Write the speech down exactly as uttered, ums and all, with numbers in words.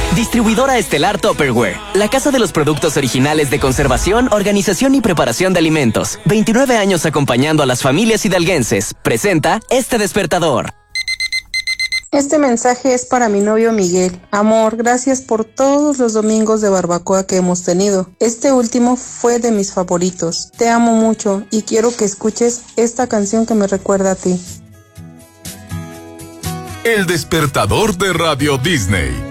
Distribuidora Estelar Tupperware, la casa de los productos originales de conservación, organización y preparación de alimentos. veintinueve años acompañando a las familias hidalguenses. Presenta este despertador. Este mensaje es para mi novio Miguel. Amor, gracias por todos los domingos de barbacoa que hemos tenido. Este último fue de mis favoritos. Te amo mucho y quiero que escuches esta canción que me recuerda a ti. El despertador de Radio Disney.